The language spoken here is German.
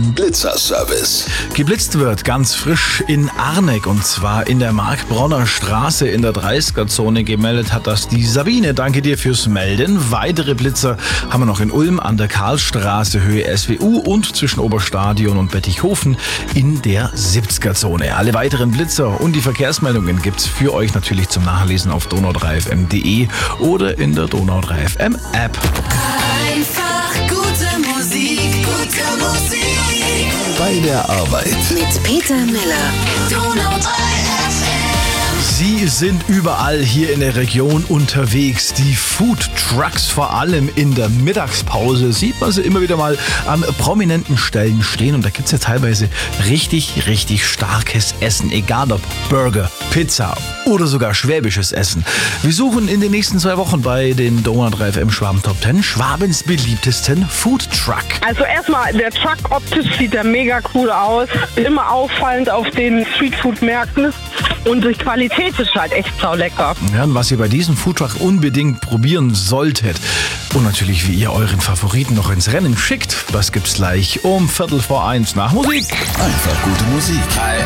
Blitzer-Service. Geblitzt wird ganz frisch in Arneck und zwar in der Markbronner Straße in der 30er-Zone. Gemeldet hat das die Sabine. Danke dir fürs Melden. Weitere Blitzer haben wir noch in Ulm an der Karlstraße Höhe SWU und zwischen Oberstadion und Bettichhofen in der 70er-Zone. Alle weiteren Blitzer und die Verkehrsmeldungen gibt's für euch natürlich zum Nachlesen auf donau3fm.de oder in der Donau 3 FM App. Einfach gute Musik, gute Musik. Bei der Arbeit. Mit Peter Miller. Donau 3 FM. Sie sind überall hier in der Region unterwegs. Die Food Trucks, vor allem in der Mittagspause, sieht man sie immer wieder mal an prominenten Stellen stehen. Und da gibt es ja teilweise richtig starkes Essen. Egal ob Burger, Pizza oder sogar schwäbisches Essen. Wir suchen in den nächsten 2 Wochen bei den Donau 3 FM Schwaben Top 10 Schwabens beliebtesten Food Truck. Also erstmal, der Truck optisch sieht der mega cool aus. Immer auffallend auf den Streetfood-Märkten. Und durch Qualität ist halt echt saulecker. Ja, und was ihr bei diesem Foodtruck unbedingt probieren solltet und natürlich wie ihr euren Favoriten noch ins Rennen schickt, das gibt's gleich um 1:15 nach Musik. Einfach gute Musik.